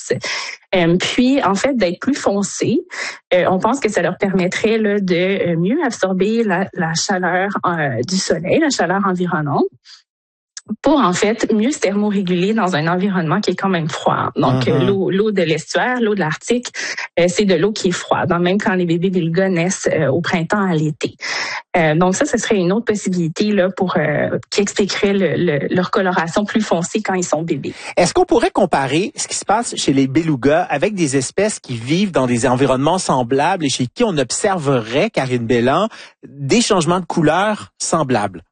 Puis, en fait, d'être plus foncés, on pense que ça leur permettrait là, de mieux absorber la chaleur du soleil, la chaleur environnante, pour en fait mieux se thermoréguler dans un environnement qui est quand même froid. Donc l'eau de l'estuaire, l'eau de l'Arctique, c'est de l'eau qui est froide, même quand les bébés belugas naissent au printemps à l'été. Donc ça, ce serait une autre possibilité là pour qui expliquerait leur coloration plus foncée quand ils sont bébés. Est-ce qu'on pourrait comparer ce qui se passe chez les belugas avec des espèces qui vivent dans des environnements semblables et chez qui on observerait, Karine Bélan, des changements de couleur semblables?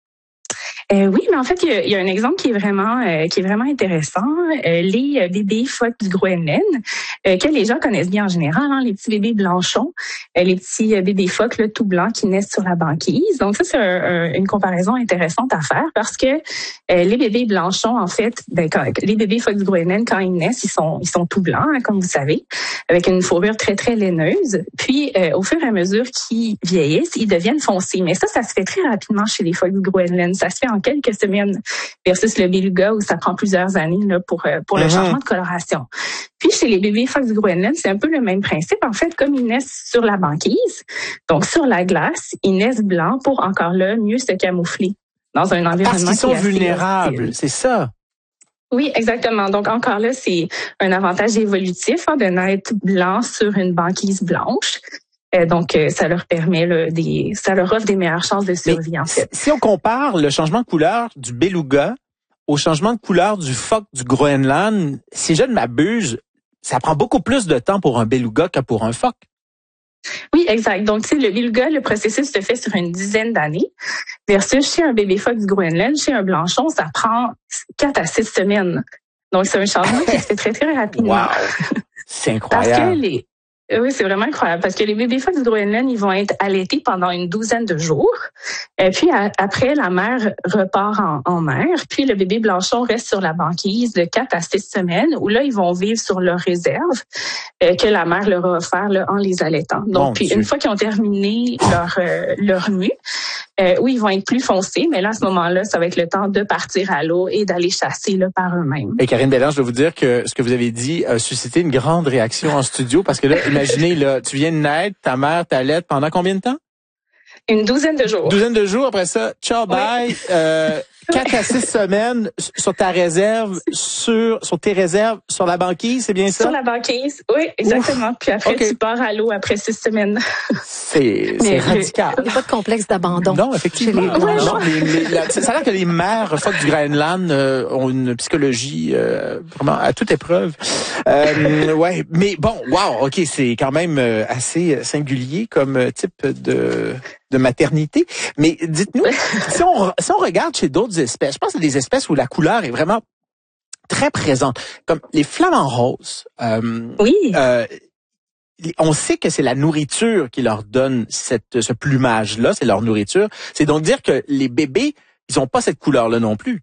Oui, mais en fait, il y a un exemple qui est vraiment intéressant. Les bébés phoques du Groenland, que les gens connaissent bien en général, hein, les petits bébés blanchons, les petits bébés phoques là, tout blancs qui naissent sur la banquise. Donc ça, c'est une comparaison intéressante à faire parce que les bébés blanchons, en fait, les bébés phoques du Groenland, quand ils naissent, ils sont tout blancs, hein, comme vous savez, avec une fourrure très très laineuse. Puis, au fur et à mesure qu'ils vieillissent, ils deviennent foncés. Mais ça se fait très rapidement chez les phoques du Groenland. Ça se fait en quelques semaines versus le beluga où ça prend plusieurs années là, pour le changement de coloration. Puis chez les bébés phoques du Groenland, c'est un peu le même principe. En fait, comme ils naissent sur la banquise, donc sur la glace, ils naissent blancs pour encore là mieux se camoufler dans un environnement parce qu'ils sont vulnérables, hostile. c'est ça. Oui, exactement. Donc encore là, c'est un avantage évolutif de naître blanc sur une banquise blanche. Donc, ça leur permet ça leur offre des meilleures chances de survie, en fait. Si on compare le changement de couleur du beluga au changement de couleur du phoque du Groenland, si je ne m'abuse, ça prend beaucoup plus de temps pour un beluga que pour un phoque. Oui, exact. Donc, tu sais, le beluga, le processus se fait sur une dizaine d'années, versus chez un bébé phoque du Groenland, chez un blanchon, ça prend 4 à 6 semaines. Donc, c'est un changement qui se fait très, très rapidement. Wow! C'est incroyable. Parce que oui, c'est vraiment incroyable parce que les bébés phoques du Groenland, ils vont être allaités pendant une douzaine de jours. Puis après, la mère repart en mer. Puis le bébé blanchon reste sur la banquise de 4 à 6 semaines où là, ils vont vivre sur leur réserve que la mère leur a offert là, en les allaitant. Donc, puis une fois qu'ils ont terminé leur mue, oui, ils vont être plus foncés, mais là, à ce moment-là, ça va être le temps de partir à l'eau et d'aller chasser là, par eux-mêmes. Et Karine Bélan, je dois vous dire que ce que vous avez dit a suscité une grande réaction en studio parce que là, imaginez, là, tu viens de naître, ta mère t'allaite pendant combien de temps? Une douzaine de jours. Une douzaine de jours, après ça, ciao, bye. Oui. 4 à 6 semaines sur ta réserve, sur tes réserves, sur la banquise, c'est bien ça? Sur la banquise, oui, exactement. Ouf. Puis après, tu pars à l'eau après 6 semaines. C'est radical. Il n'y a pas de complexe d'abandon. Non, effectivement. Ça a l'air que les mères phoques du Groenland ont une psychologie vraiment à toute épreuve. Ouais, mais bon, wow, ok, c'est quand même assez singulier comme type de maternité. Mais dites-nous, si on regarde chez d'autres espèces, je pense à des espèces où la couleur est vraiment très présente, comme les flamants roses. Oui. On sait que c'est la nourriture qui leur donne ce plumage-là, c'est leur nourriture. C'est donc dire que les bébés, ils ont pas cette couleur-là non plus.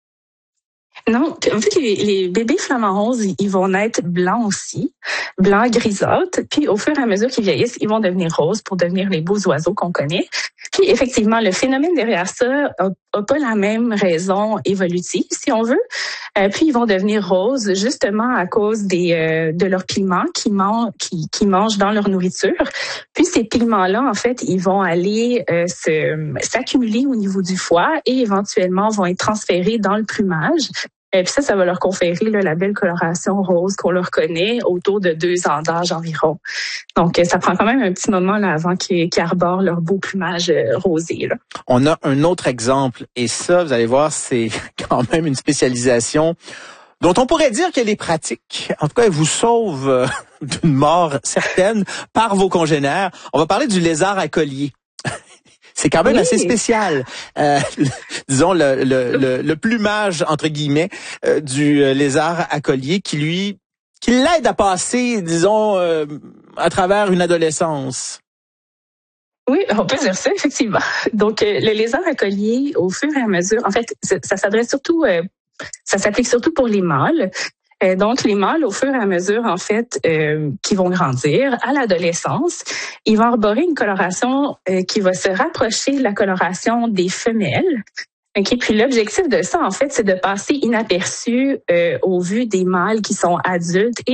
Non, en fait, les bébés flamants roses, ils vont naître blancs aussi, blancs grisâtres. Puis au fur et à mesure qu'ils vieillissent, ils vont devenir roses pour devenir les beaux oiseaux qu'on connaît. Puis effectivement, le phénomène derrière ça a pas la même raison évolutive, si on veut. Puis ils vont devenir roses justement à cause de leurs pigments qu'ils mangent dans leur nourriture. Puis ces pigments-là, en fait, ils vont aller s'accumuler au niveau du foie et éventuellement vont être transférés dans le plumage. Puis ça va leur conférer là, la belle coloration rose qu'on leur connaît autour de 2 ans d'âge environ. Donc, ça prend quand même un petit moment là, avant qu'ils arborent leur beau plumage rosé. Là. On a un autre exemple, et ça, vous allez voir, c'est quand même une spécialisation dont on pourrait dire qu'elle est pratique. En tout cas, elle vous sauve d'une mort certaine par vos congénères. On va parler du lézard à collier. C'est quand même assez spécial, disons le plumage entre guillemets du lézard à collier qui l'aide à passer, disons, à travers une adolescence. Oui, on peut dire ça effectivement. Donc le lézard à collier, au fur et à mesure, en fait, ça s'adresse surtout, ça s'applique surtout pour les mâles. Donc, les mâles, au fur et à mesure, en fait, qui vont grandir à l'adolescence, ils vont arborer une coloration qui va se rapprocher de la coloration des femelles. Okay? Puis l'objectif de ça, en fait, c'est de passer inaperçu au vu des mâles qui sont adultes et